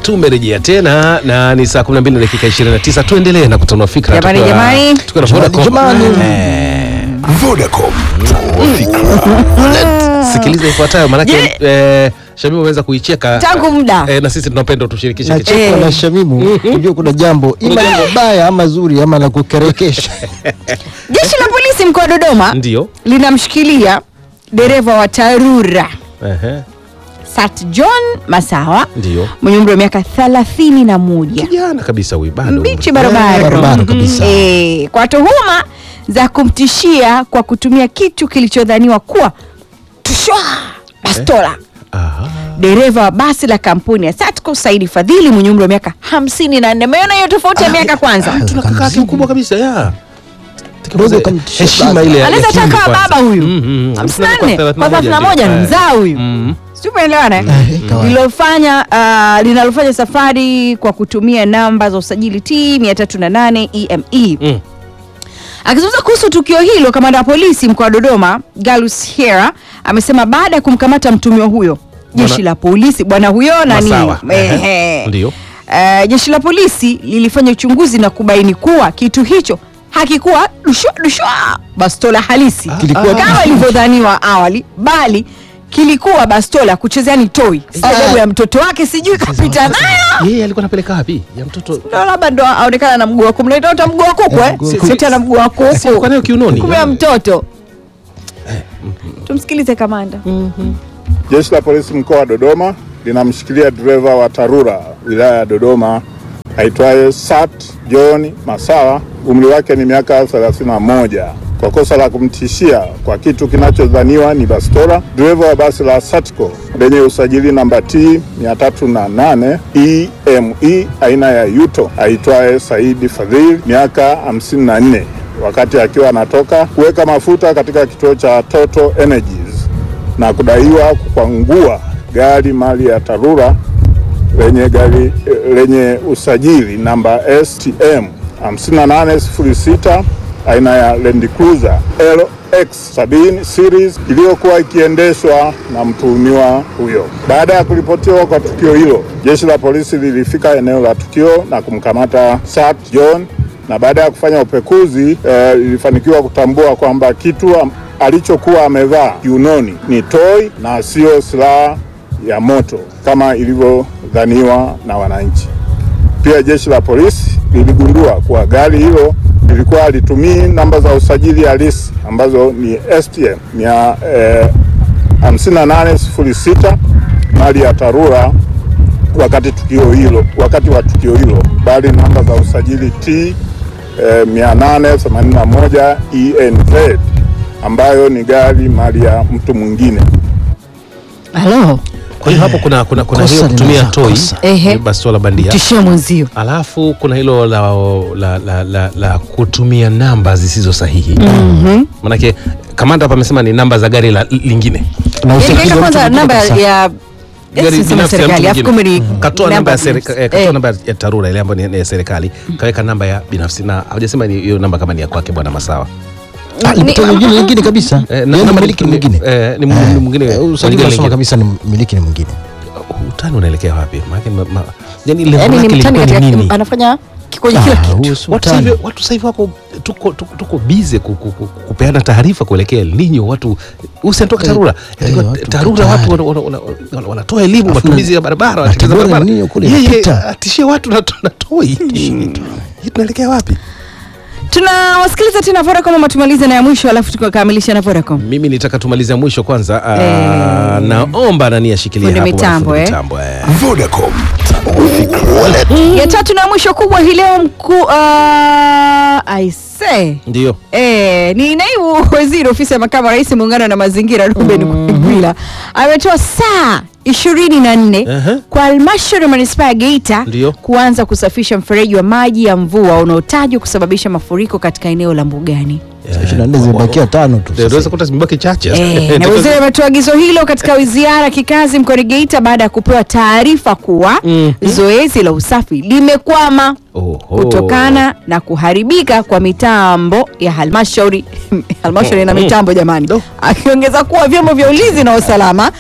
Tumerejea tena na ni saa 12 dakika 29. Tuendelee na kutanua fikra. Jamani. Tuko na Vodacom. Vodacom. Sikiliza ifuatayo manake Shamimu ameweza kuicheka tangu muda. Na sisi tunapenda tushirikishe kicheko na Shamimu. Unajua kuna jambo ima baya ama zuri ama la kukerekesha. Jeshi la polisi mkoa wa Dodoma ndio linamshikilia dereva wa Tarura. Sat John Masawa ndio mwenye umri wa miaka 31. Kijana kabisa huyu bado. Mbichi barabara kabisa. Kwa tuhuma za kumtishia kwa kutumia kitu kilichodhaniwa kuwa tushwa bastola. Dereva wa basi la kampuni ya Satco Saidi Fadhili mwenye umri wa miaka 54. Umeona hiyo tofauti ya miaka kwanza? Tunakaa mkubwa kabisa ya. Heshima ile. Anaweza taka baba huyu. 54 kwa 31 ni mzaa huyu. Tumeelewana? Linalofanya safari kwa kutumia namba za usajili T308 EME. Akizungumza kuhusu tukio hilo, kamanda wa polisi mkoa wa Dodoma Galus Hera amesema baada ya kumkamata mtuhumiwa huyo, jeshi la polisi bwana huyo nani ndio jeshi la polisi lilifanya uchunguzi na kubaini kuwa kitu hicho hakikuwa dushwa bastola halisi kilikuwa kama ilivyodhaniwa awali, bali kilikuwa bastola kuchezea ni toy. Sababu ya mtoto wake sijui kapita nayo. Yeye alikuwa anapeleka wapi? Ya mtoto. Ndio labda ndo aonekana na mguu wa kumleta hata mguu wa kuku Sisi na mguu wa kuku. Sio kwa nini kiunoni? Kumbe mtoto. Tumsikilize kamanda. Jeshi la polisi mkoa wa Dodoma linamshikilia dereva wa Tarura wilaya ya Dodoma aitwaye Sat John Masawa, umri wake ni miaka 31, kwa kosa la kumtishia kwa kitu kinachodhaniwa ni bastola dereva wa basi la Satco lenye usajili namba T308 EME aina ya Yuto aitwaye Saidi Fadhili miaka 54, wakati akiwa anatoka kuweka mafuta katika kituo cha Total Energies na kudaiwa kukwangua gari mali ya Tarura lenye usajili namba STM 5806 aina ya Land Cruiser LX 70 series iliyokuwa ikiendeshwa na mtuhumiwa huyo. Baada ya kuripotiwa kwa tukio hilo, jeshi la polisi lilifika eneo la tukio na kumkamata Sat John, na baada ya kufanya upekuzi lilifanikiwa kutambua kwamba kitu alichokuwa amevaa kiunoni ni toy na sio silaha ya moto kama ilivyodhaniwa na wananchi. Pia jeshi la polisi liligundua kuwa gari hilo lilikuwa halitumii namba za usajili halisi ambazo ni STM 5806 mali ya Tarura wakati wa tukio hilo, bali namba za usajili T 881 ENZ ambayo ni gari mali ya mtu mwingine. Halo. Kwa hiyo hapo kuna hiyo kutumia toy bastola bandia. Tishia mwenzio. Alafu kuna hilo la kutumia namba zisizo sahihi. Manake kamanda hapa amesema ni namba za gari lingine. Na usajili kwanza namba ya gari binafsi ya serikali, katoa namba ya serikali, katoa namba ya Tarura ile ambayo ni ya serikali, kaweka namba ya binafsi na hajasema ni hiyo namba kama ni ya kwake bwana Masawa. Ni mwingine kabisa. Ni miliki mwingine. Ni mwingine. Usajili kabisa ni miliki ni mwingine. Utani unaelekea wapi? Maana yani ni mtani katika anafanya kikoje kila kitu. Watu sasa hivi wako tuko busy kupeana taarifa kuelekea El Nino. Watu usiantoka Tarura. Tarura watu wanatoa elimu matumizi ya barabara, watekeza barabara. Yeye atishie watu na toi. Tunaelekea wapi? Tunawasikiliza tena Vodacom kama tumalize na ya mwisho alafu tukakamilisha na Vodacom. Mimi nitaka tumalize ya mwisho kwanza. Naomba nani ashikilie hapo mitambo. Vodacom. Ya tatu na mwisho kubwa hii leo mkuu ndio. Ni naibu waziri ofisi ya makamu rais muungano na mazingira Ruben Kwila ametoa saa 24 kwa halmashauri ya manispaa ya Geita kuanza kusafisha mfereji wa maji ya mvua unaotajwa kusababisha mafuriko katika eneo la Mbugani. 24 zimebakia 5 tu. Unaweza kuta zimebaki chache. Na waziri ametoa agizo hilo katika ziara kikazi mkoani Geita baada ya kupewa taarifa kuwa zoezi la usafi limekwama kutokana na kuharibika kwa mitambo ya halmashauri. Halmashauri na mitambo jamani. Akiongeza kuwa vyombo vya ulinzi na usalama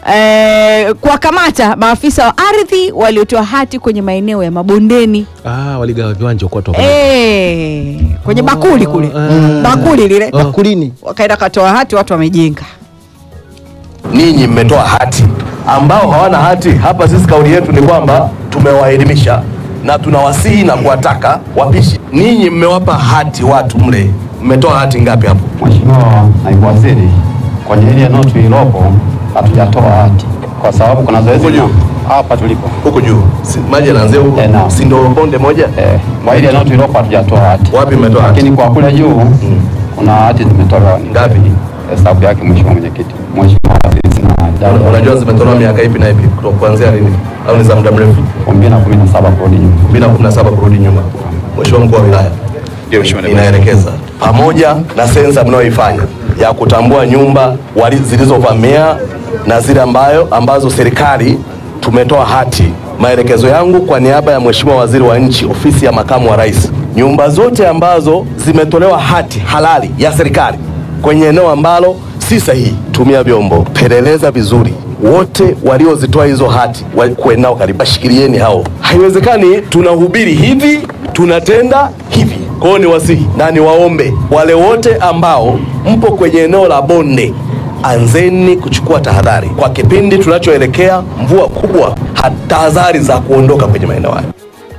kuwakamata maafisa wa ardhi waliotoa hati kwenye maeneo ya mabondeni. Waligawa viwanja kwa watu. Kwenye bakuli kule. Bakuli lile. Bakulini. Wakaenda katoa hati, watu wamejenga. Ninyi mmetoa hati. Ambao hawana hati, hapa sisi kauli yetu ni kwamba tumewaelimisha na tunawasihi na kuwataka wapishi. Ninyi mmewapa hati watu mle. Mmetoa hati ngapi hapo? Mheshimiwa Naibu Waziri, kwenye ile noti iliyopo hatujatoa hati kwa sababu kuna zoezi hapa tulipo. Huko juu. Maji yanaanzia huko. Si ndio bonde moja? Kwa ile noti iliyopo hatujatoa hati. Wapi mmetoa hati? Lakini kwa kule juu kuna hati zimetolewa. Ngapi? Hesabu yake Mheshimiwa Mwenyekiti. Mheshimiwa Waziri na unajua zimetolewa miaka ipi na ipi? Kuanzia lini? Au ni za muda mrefu? 2017 kurudi nyuma. 2017 kurudi nyuma. Mheshimiwa Mkuu wa Wilaya, inaelekeza pamoja na sensa mnayoifanya ya kutambua nyumba zilizovamia na zile ambazo serikali tumetoa hati. Maelekezo yangu kwa niaba ya Mheshimiwa Waziri wa Nchi, Ofisi ya Makamu wa Rais, nyumba zote ambazo zimetolewa hati halali ya serikali kwenye eneo ambalo si sahihi, tumia vyombo, peleleza vizuri wote waliozitoa hizo hati nao karibu, shikilieni hao. Haiwezekani tunahubiri hivi tunatenda hivi. Kwa hiyo ni wasihi na niwaombe wale wote ambao mpo kwenye eneo la bonde, anzeni kuchukua tahadhari kwa kipindi tunachoelekea mvua kubwa, tahadhari za kuondoka kwenye maeneo hayo.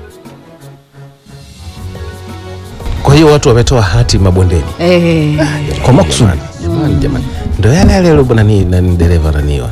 Kwa hiyo watu wametoa hati mabondeni. Kwa makusudi. Jamani. Ndio yale bwana ni dereva naniwa.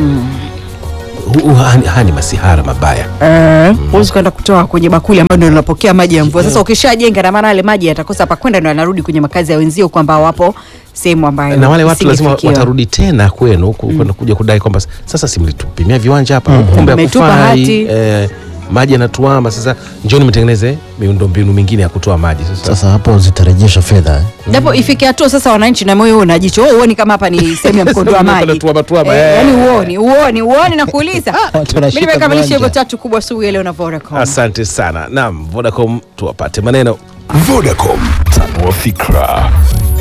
Hani masihara mabaya. Huwezi kwenda kutoa kwenye bakuli ambayo ndio linapokea maji ya mvua. Sasa ukishajenga na maana yale maji yatakosa pa kwenda, ndio yanarudi kwenye makazi ya wenzio kwamba wapo sehemu ambayo. Na wale watu lazima watarudi tena kwenu kwenda kuja kudai kwamba sasa simlitupimia viwanja hapa, kumbe hakufai. Maji yanatuama, sasa njoni mtengeneze miundombinu mingine ya kutoa maji. Sasa hapo zitarejesha fedha. Japo ifike hatua sasa wananchi na moyo una jicho. Uone kama hapa ni sehemu ya mkondo wa maji. Yaani uone na kuuliza. Mimi nimekamilisha hivyo tatu kubwa sugu leo na Vodacom. Asante sana. Naam, Vodacom tuwapate maneno. Vodacom, tanua fikra.